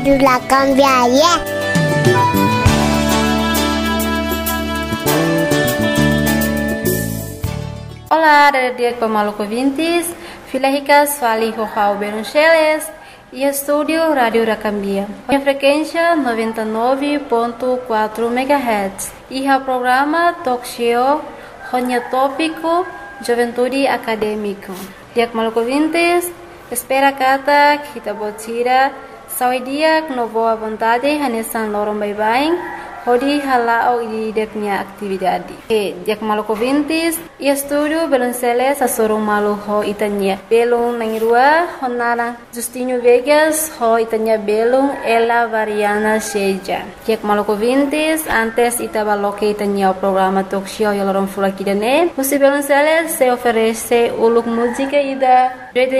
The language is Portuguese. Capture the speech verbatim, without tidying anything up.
La cambiaria. Olá, dia Maluco ouvintes, Filaricas Fali Rojao Beruncheles e estúdio Rádio Racambia. A frequência noventa e nove ponto quatro megahertz e o programa Talk Show Ronya Tópico Juventude Acadêmico. Dia Maluco ouvintes, espera kata kita botira saudia no boa vontade hanesan lorong bye-bye. Hodi halao i deknya atividade. E jak maluco vintis, e estúdio Belonceles a sorong malu ho itanya. Belong nangirua honara Justinho Vegas ho itanya belong ela variana seja. Jak maluco vintis, antes itaba loke itanya o programa talk show yolorong fulakidane. Musi Belonceles se oferece uluk música ida